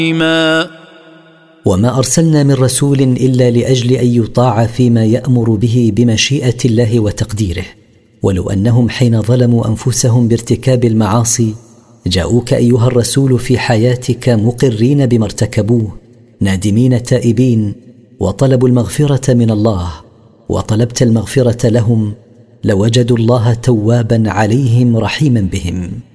وما أرسلنا من رسول إلا لأجل أن يطاع فيما يأمر به بمشيئة الله وتقديره. ولو أنهم حين ظلموا أنفسهم بارتكاب المعاصي جاءوك أيها الرسول في حياتك مقرين بما ارتكبوه نادمين تائبين وطلبوا المغفرة من الله وطلبت المغفرة لهم، لوجدوا الله توابا عليهم رحيما بهم.